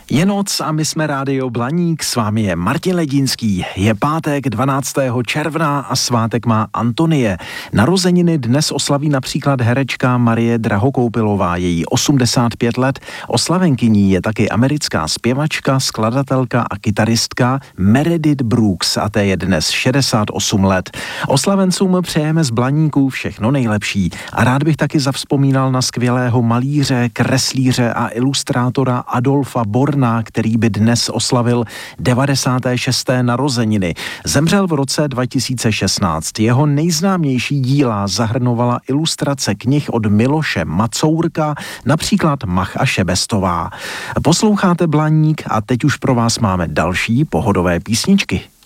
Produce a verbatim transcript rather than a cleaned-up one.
Je noc a my jsme Rádio Blaník, s vámi je Martin Ledínský. Je pátek dvanáctého června a svátek má Antonie. Narozeniny dnes oslaví například herečka Marie Drahokoupilová, její osmdesát pět let. Oslavenkyní je taky americká zpěvačka, skladatelka a kytaristka Meredith Brooks a té je dnes šedesát osm let. Oslavencům přejeme z Blaníků všechno nejlepší a rád bych taky zavzpomínal na skvělého malíře, kreslíře a ilustrátora Adolfa Borna, který by dnes oslavil devadesáté šesté narozeniny. Zemřel v roce dva tisíce šestnáct. Jeho nejznámější díla zahrnovala ilustrace knih od Miloše Macourka, například Mach a Šebestová. Posloucháte Blaník a teď už pro vás máme další pohodové písničky.